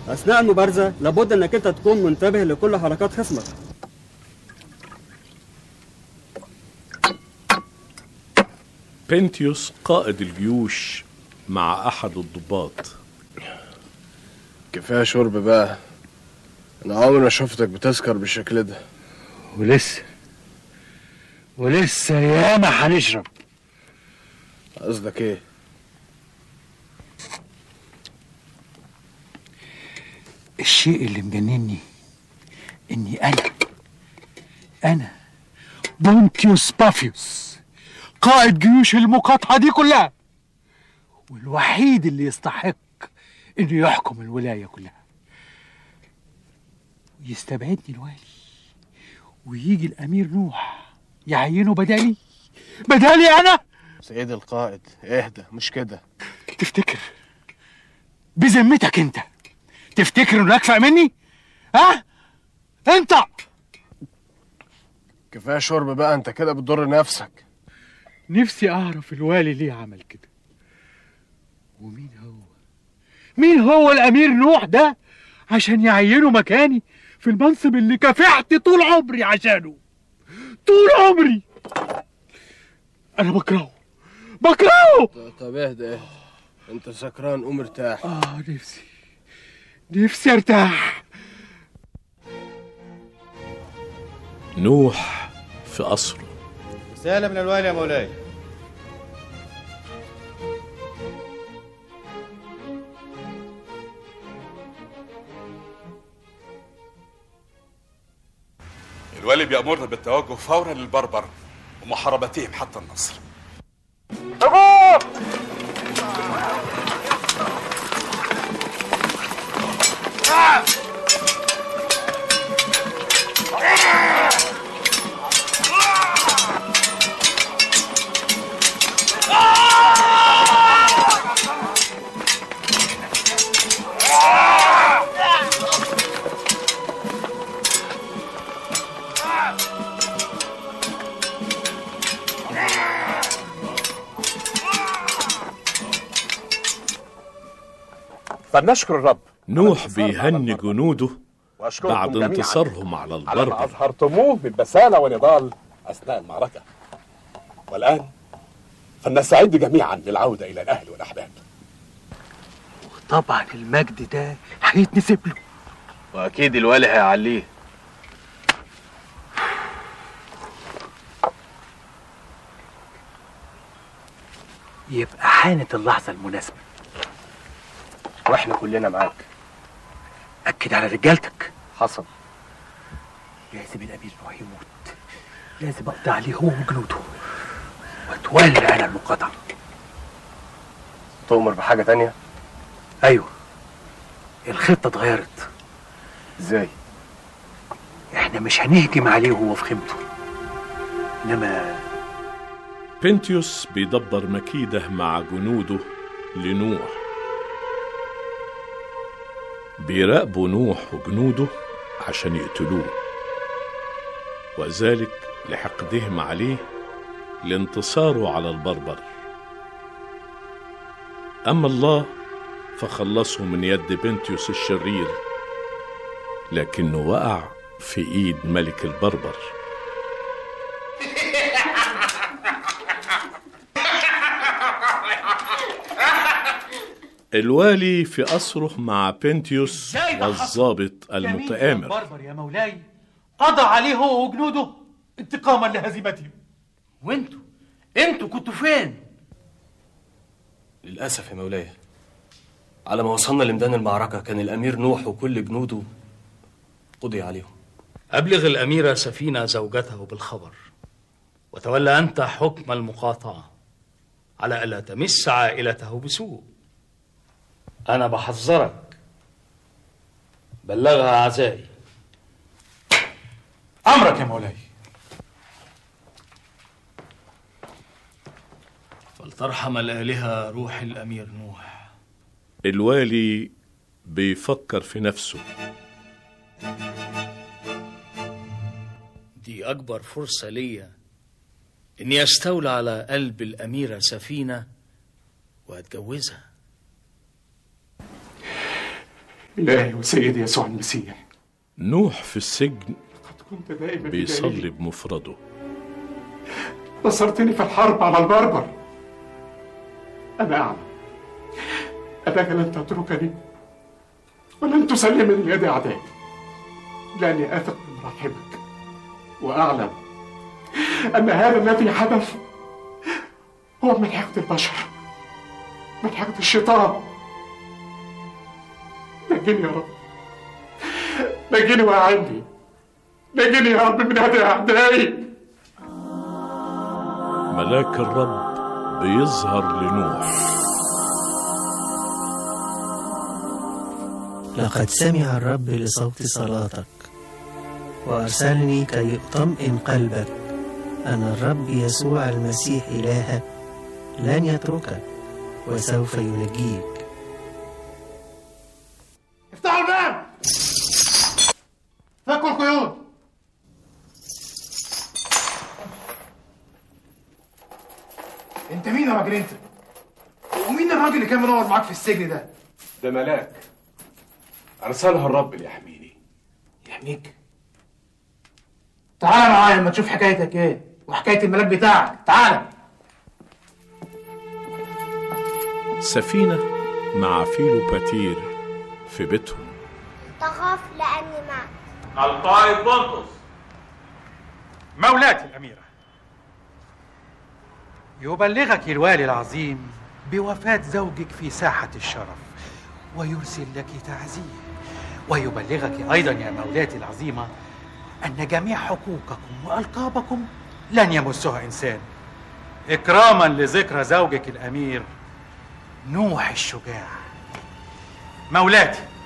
أثناء المبارزة لابد أنك أنت تكون منتبه لكل حركات خصمك. بنتيوس قائد الجيوش مع أحد الضباط. كفاية شرب بقى، أنا عمري ما شفتك بتسكر بالشكل ده. ولسه ياما هنشرب. قصدك إيه؟ الشيء اللي مجنني إني أنا بونتيوس بافيوس قائد جيوش المقاطعة دي كلها، والوحيد اللي يستحق إنه يحكم الولاية كلها، ويستبعدني الوالي ويجي الأمير نوح يعينه بدالي أنا. سيد القائد اهدى، مش كده. تفتكر بذمتك أنت تفتكر إنه أكفأ مني؟ ها؟ أنت كفاية شرب بقى، أنت كده بتضر نفسك. نفسي أعرف الوالي ليه عمل كده، مين هو الأمير نوح ده عشان يعينه مكاني في المنصب اللي كافحت طول عمري عشانه. طول عمري أنا بكرهه. طب اهدى، أنت سكران، قوم ارتاح. نفسي ارتاح. نوح في قصره. رسالة من الوالي يا مولاي. الوالي بيأمرنا بالتوجه فورا للبربر ومحاربتهم حتى النصر. فلنشكر الرب. نوح بيهني جنوده بعد انتصارهم على البربر على ما أظهرتموه من بسالة ونضال أثناء المعركة. والآن فلنستعد جميعا للعودة إلى الأهل والأحباب. وطبعا المجد ده هيتنسب له، وأكيد الوالي هيعليه. يبقى حانت اللحظة المناسبة، واحنا كلنا معاك. أكد على رجالتك. حصل. لازم الأمير نوح يموت، لازم أقضي عليه هو وجنوده وأتولى أنا المقاطعة. تؤمر بحاجة تانية؟ أيوه، الخطة اتغيرت. ازاي؟ احنا مش هنهجم عليه وهو في خيمته، إنما بنتيوس بيدبر مكيدة مع جنوده لنوح. بيراقبوا نوح وجنوده عشان يقتلوه، وذلك لحقدهم عليه لانتصاره على البربر. أما الله فخلصه من يد بنتيوس الشرير، لكنه وقع في إيد ملك البربر. الوالي في قصره مع بنتيوس والضابط المتآمر. البربر يا مولاي قضى عليه هو وجنوده انتقاما لهزيمتهم. انتوا كنتوا فين؟ للأسف يا مولاي، على ما وصلنا لميدان المعركة كان الأمير نوح وكل جنوده قضي عليهم. أبلغ الأميرة سفينة زوجته بالخبر، وتولى أنت حكم المقاطعة على ألا تمس عائلته بسوء. أنا بحذرك، بلغها عزائي. أمرك يا مولاي. فلترحم الآلهة روح الأمير نوح. الوالي بيفكر في نفسه. دي أكبر فرصة ليا إني أستولى على قلب الأميرة سفينة وأتجوزها. إلهي وسيدي يسوع المسيح، نوح في السجن كنت دائما بيصلي بمفرده. نصرتني في الحرب على البربر. أنا أعلم أنك لن تتركني ولن تسلمني ليد أعدائي، لأني أثق من رحمك وأعلم أن هذا الذي حدث هو من حقد البشر، من حقد الشيطان. نجني يا رب، نجني وأعني، نجني يا رب من يد أعدائي. ملاك الرب بيظهر لنوح. لقد سمع الرب لصوت صلاتك وأرسلني كي أطمئن قلبك أن الرب يسوع المسيح إلهك لن يتركك وسوف ينجيك. افتحوا الباب، فكوا القيود. انت مين يا راجل انت؟ ومين الراجل اللي كان منور معاك في السجن ده؟ ده ملاك أرسلها الرب ليحميني. يحميك؟ تعالى معايا اما تشوف حكايتك ايه وحكاية الملاك بتاعك. تعالى. سفينة مع فيلوباتير في بيتهم. تخاف لأني معك. القائد بنطس. مولاتي الأميرة، يبلغك الوالي العظيم بوفاة زوجك في ساحة الشرف ويرسل لك تعزية، ويبلغك أيضا يا مولاتي العظيمة أن جميع حقوقكم وألقابكم لن يمسها إنسان، إكراما لذكرى زوجك الأمير نوح الشجاع. مولاتي،